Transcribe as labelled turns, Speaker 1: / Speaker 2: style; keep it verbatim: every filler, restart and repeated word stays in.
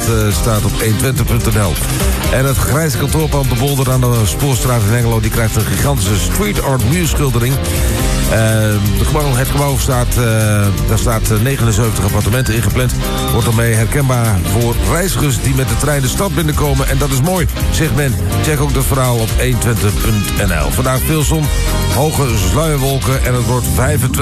Speaker 1: uh, staat op honderdtwintig punt n l. En het grijze kantoorpand De Bolder aan de Spoorstraat in Hengelo... die krijgt een gigantische street art muurschildering. Uh, het gebouw, het gebouw staat, uh, daar staat negenenzeventig appartementen ingepland. Wordt daarmee herkenbaar voor reizigers die met de trein de stad binnenkomen. En dat is mooi, zegt men. Check ook dat verhaal op honderdtwintig punt n l. Vandaag veel zon, hoge sluierwolken en het wordt vijfentwintig